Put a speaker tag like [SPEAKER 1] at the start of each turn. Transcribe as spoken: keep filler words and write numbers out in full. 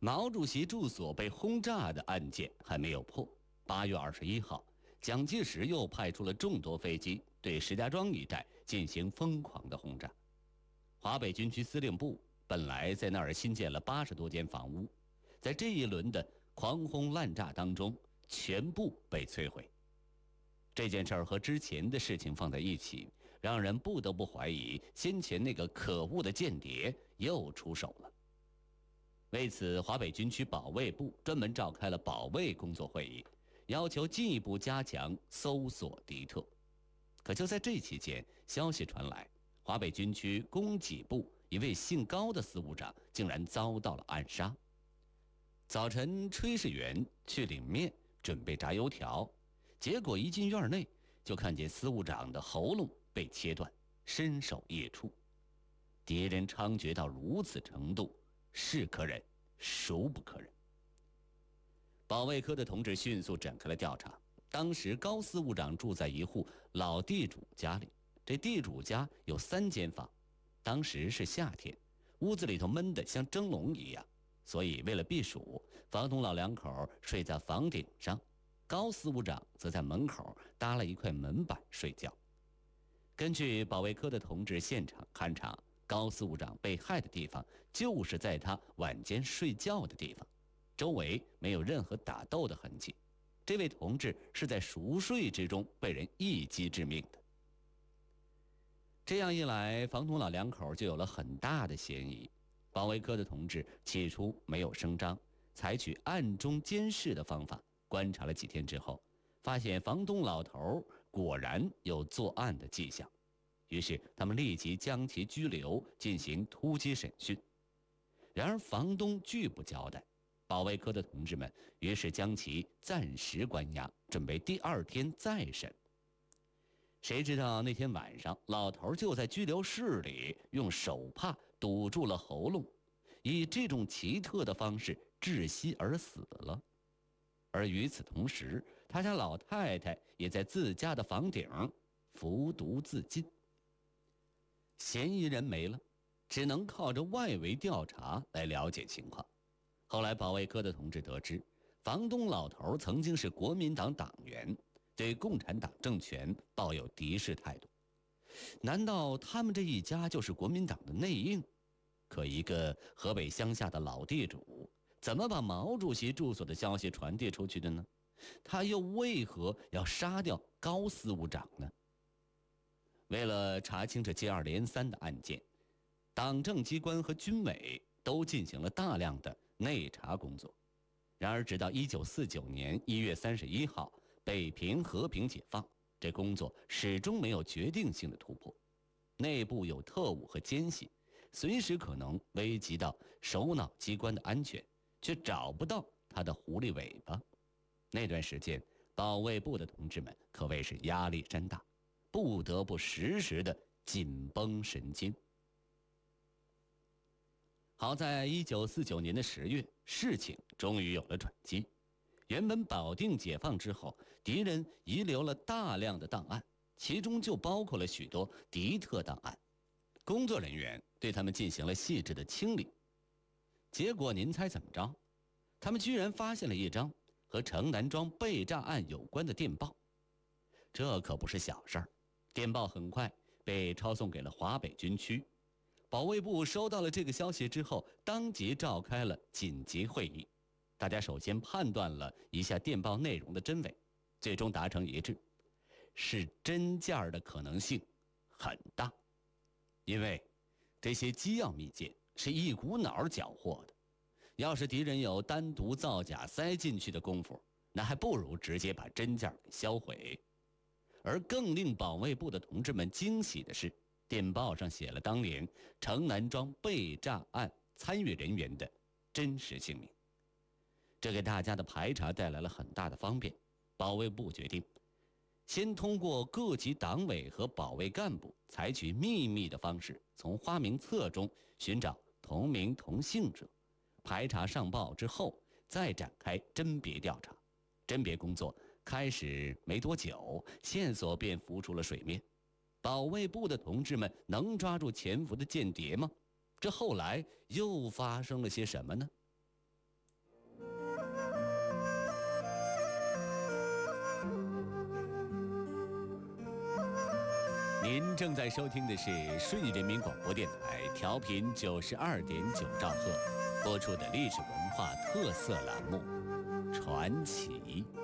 [SPEAKER 1] 毛主席住所被轰炸的案件还没有破。八月二十一号，蒋介石又派出了众多飞机对石家庄一带进行疯狂的轰炸。华北军区司令部本来在那儿新建了八十多间房屋，在这一轮的狂轰滥炸当中，全部被摧毁。这件事儿和之前的事情放在一起，让人不得不怀疑先前那个可恶的间谍又出手了。为此，华北军区保卫部专门召开了保卫工作会议，要求进一步加强搜索敌特。可就在这期间，消息传来，华北军区供给部一位姓高的司务长竟然遭到了暗杀。早晨，炊事员去领面，准备炸油条，结果一进院内，就看见司务长的喉咙被切断，身首异处。敌人猖獗到如此程度，是可忍，孰不可忍。保卫科的同志迅速展开了调查。当时高司务长住在一户老地主家里，这地主家有三间房，当时是夏天，屋子里头闷得像蒸笼一样，所以为了避暑，房东老两口睡在房顶上，高司务长则在门口搭了一块门板睡觉。根据保卫科的同志现场勘查，高司务长被害的地方就是在他晚间睡觉的地方，周围没有任何打斗的痕迹。这位同志是在熟睡之中被人一击致命的。这样一来，房东老两口就有了很大的嫌疑。保卫科的同志起初没有声张，采取暗中监视的方法，观察了几天之后，发现房东老头果然有作案的迹象，于是他们立即将其拘留，进行突击审讯。然而房东拒不交代，保卫科的同志们于是将其暂时关押，准备第二天再审。谁知道那天晚上，老头就在拘留室里用手帕堵住了喉咙，以这种奇特的方式窒息而死了。而与此同时，他家老太太也在自家的房顶服毒自尽。嫌疑人没了，只能靠着外围调查来了解情况。后来保卫科的同志得知，房东老头曾经是国民党党员，对共产党政权抱有敌视态度。难道他们这一家就是国民党的内应？可一个河北乡下的老地主，怎么把毛主席住所的消息传递出去的呢？他又为何要杀掉高司务长呢？为了查清这接二连三的案件，党政机关和军委都进行了大量的内查工作。然而直到一九四九年一月三十一号，北平和平解放，这工作始终没有决定性的突破。内部有特务和奸细，随时可能危及到首脑机关的安全，却找不到他的狐狸尾巴。那段时间，保卫部的同志们可谓是压力山大，不得不时时的紧绷神经。好在一九四九年的十月，事情终于有了转机。原本保定解放之后，敌人遗留了大量的档案，其中就包括了许多敌特档案。工作人员对他们进行了细致的清理。结果您猜怎么着？他们居然发现了一张和城南庄被炸案有关的电报。这可不是小事儿，电报很快被抄送给了华北军区。保卫部收到了这个消息之后，当即召开了紧急会议。大家首先判断了一下电报内容的真伪，最终达成一致，是真件的可能性很大。因为这些机要密件是一股脑缴获的，要是敌人有单独造假塞进去的功夫，那还不如直接把真件给销毁。而更令保卫部的同志们惊喜的是，电报上写了当年城南庄被炸案参与人员的真实姓名，这给大家的排查带来了很大的方便。保卫部决定先通过各级党委和保卫干部采取秘密的方式，从花名册中寻找同名同姓者，排查上报之后再展开甄别调查。甄别工作开始没多久，线索便浮出了水面。保卫部的同志们能抓住潜伏的间谍吗？这后来又发生了些什么呢？ 您正在收听的是顺义人民广播电台调频九十二点九兆赫播出的历史文化特色栏目《传奇》。